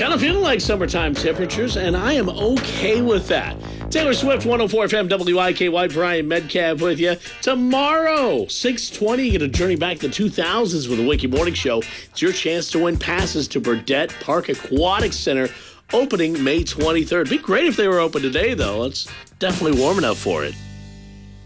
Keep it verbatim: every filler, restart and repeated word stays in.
Kind of feeling like summertime temperatures, and I am okay with that. Taylor Swift, one oh four F M, W I K Y, Brian Medcalf with you. Tomorrow, six twenty, you get a journey back to the two thousands with the Wiki Morning Show. It's your chance to win passes to Burdett Park Aquatic Center, opening May twenty-third. Be great if they were open today, though. It's definitely warm enough for it.